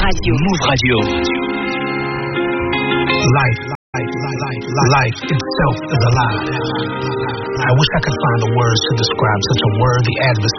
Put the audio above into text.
Radio. Move Radio. Life itself is alive. I wish I could find the words to describe such a worthy adversary